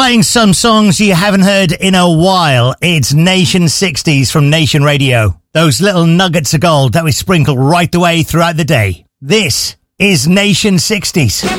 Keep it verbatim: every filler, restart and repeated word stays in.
Playing some songs you haven't heard in a while. It's Nation sixties from Nation Radio. Those little nuggets of gold that we sprinkle right the way throughout the day. This is Nation sixties.